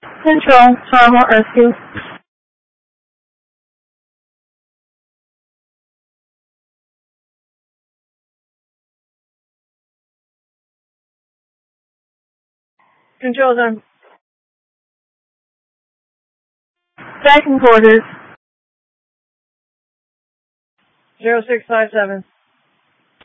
Control, Tomahawk Rescue. Control Zone. Second quarters. 0657.